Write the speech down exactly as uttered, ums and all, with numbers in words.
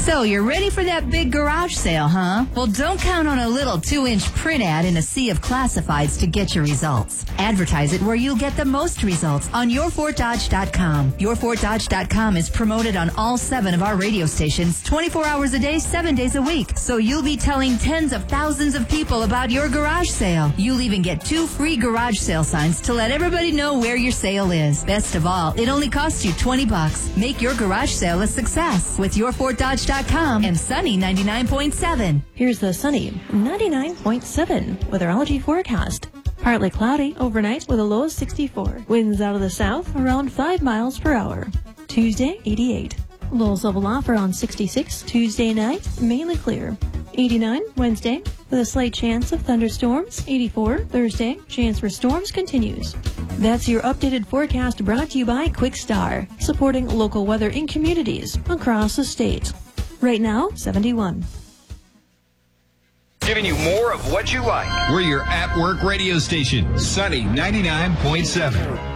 So you're ready for that big garage sale, huh? Well, don't count on a little two-inch print ad in a sea of classifieds to get your results. Advertise it where you'll get the most results on your fort dodge dot com. your fort dodge dot com is promoted on all seven of our radio stations twenty-four hours a day, seven days a week. So you'll be telling tens of thousands of people about your garage sale. You'll even get two free garage sale signs to let everybody know where your sale is. Best of all, it only costs you twenty bucks. Make your garage sale a success with your fort dodge dot com and Sunny ninety-nine point seven. Here's the Sunny ninety-nine point seven weatherology forecast. Partly cloudy overnight with a low of sixty-four. Winds out of the south around five miles per hour. Tuesday, eighty-eight. Lows level off around sixty-six. Tuesday night, mainly clear. eighty-nine Wednesday with a slight chance of thunderstorms. eighty-four Thursday, chance for storms continues. That's your updated forecast brought to you by Quick Star, supporting local weather in communities across the state. Right now, seventy-one. Giving you more of what you like. We're your at-work radio station, Sunny ninety-nine point seven.